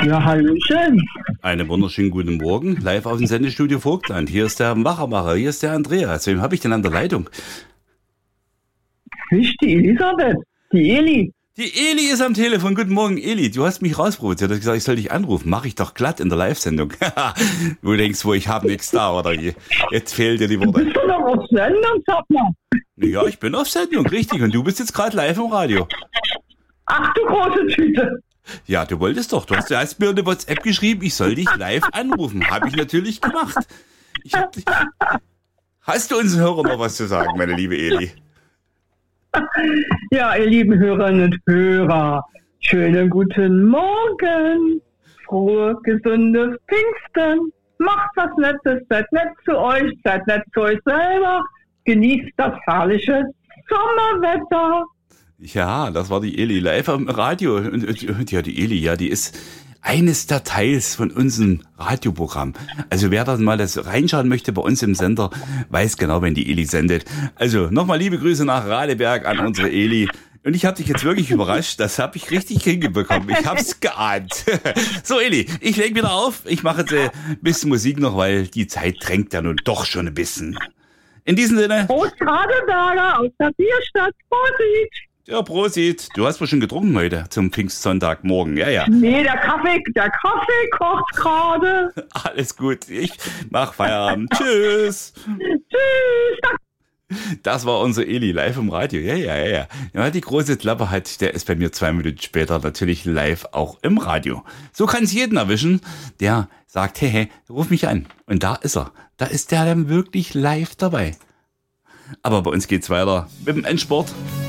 Ja, hallöchen. Einen wunderschönen guten Morgen, live aus dem Sendestudio Vogtland. Hier ist der Machermacher, hier ist der Andreas. Wem habe ich denn an der Leitung? Ich, die Elisabeth, die Eli. Die Eli ist am Telefon. Guten Morgen, Eli. Du hast mich rausprovoziert. Du hast gesagt, ich soll dich anrufen. Mache ich doch glatt in der Live-Sendung. Du denkst wohl, ich habe nichts da, oder? Jetzt fehlt dir die Worte. Bist du noch auf Sendung, sag mal? Ja, ich bin auf Sendung, richtig. Und du bist jetzt gerade live im Radio. Ach du große Tüte. Ja, du wolltest doch. Du hast mir eine WhatsApp geschrieben, ich soll dich live anrufen. Habe ich natürlich gemacht. Hast du unseren Hörern noch was zu sagen, meine liebe Eli? Ja, ihr lieben Hörerinnen und Hörer, schönen guten Morgen. Frohe, gesundes Pfingsten. Macht was Nettes, seid nett zu euch, seid nett zu euch selber. Genießt das herrliche Sommerwetter. Ja, das war die Eli live am Radio. Und ja, die Eli, ja, die ist eines der Teils von unserem Radioprogramm. Also wer da mal das reinschauen möchte bei uns im Sender, weiß genau, wenn die Eli sendet. Also nochmal liebe Grüße nach Radeberg an unsere Eli. Und ich habe dich jetzt wirklich überrascht, das habe ich richtig hingebekommen. Ich hab's geahnt. So Eli, ich leg wieder auf. Ich mache jetzt ein bisschen Musik noch, weil die Zeit drängt ja nun doch schon ein bisschen. In diesem Sinne. Prost Radeberger aus der Bierstadt. Prosit. Ja, Prosit. Du hast wohl schon getrunken heute zum Pfingstsonntagmorgen. Ja, ja. Nee, der Kaffee kocht gerade. Alles gut. Ich mach Feierabend. Tschüss. Tschüss. Das war unser Eli live im Radio. Ja. Ja, die große Klappe hat, der ist bei mir 2 Minuten später natürlich live auch im Radio. So kann es jeden erwischen, der sagt, hey, ruf mich an. Und da ist er. Da ist der dann wirklich live dabei. Aber bei uns geht's weiter mit dem Endsport.